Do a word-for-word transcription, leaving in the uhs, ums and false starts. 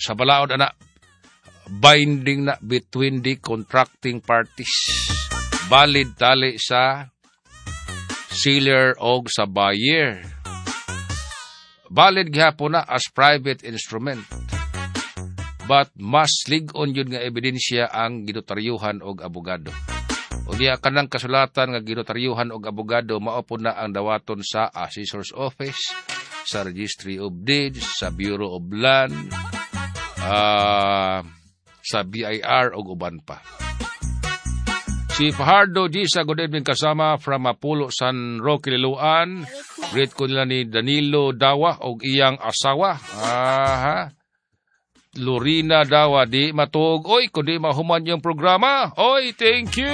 sa balaod ana binding na between the contracting parties. Valid tali sa seller o sa buyer. Valid gihapon na as private instrument. But mas lig-on yun nga ebidensya ang ginotaryuhan og abogado. O niya kanang kasulatan nga ginotaryuhan og abogado mao po na ang dawaton sa Assessor's Office, sa Registry of Deeds, sa Bureau of Land, uh, sa B I R o uban pa. Si Fajardo G sa good evening kasama from Mapulo, San Roque, Liloan. Great ko nila ni Danilo Dawa o iyang asawa. Aha. Lorina Dawa, di matug. Oy, kundi mahuman yung programa. Oy, thank you.